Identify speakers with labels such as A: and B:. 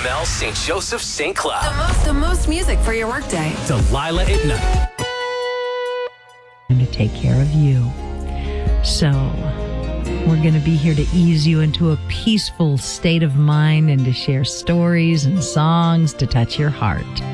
A: CHML St. Joseph St. Cloud.
B: The most music for your workday.
A: Delilah at night.
C: And to take care of you. So we're going to be here to ease you into a peaceful state of mind and to share stories and songs to touch your heart.